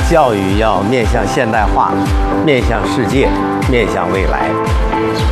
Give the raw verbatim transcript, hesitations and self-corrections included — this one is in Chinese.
教育要面向现代化，面向世界，面向未来。